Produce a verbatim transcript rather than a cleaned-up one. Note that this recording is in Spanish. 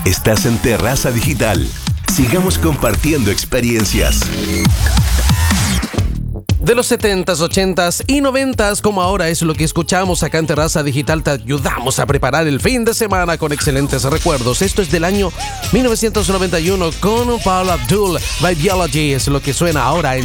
Estás en Terraza Digital. Sigamos compartiendo experiencias. De los setentas, ochentas y noventas, como ahora es lo que escuchamos acá en Terraza Digital, te ayudamos a preparar el fin de semana con excelentes recuerdos. Esto es del año mil novecientos noventa y uno con Paula Abdul. By Biology es lo que suena ahora en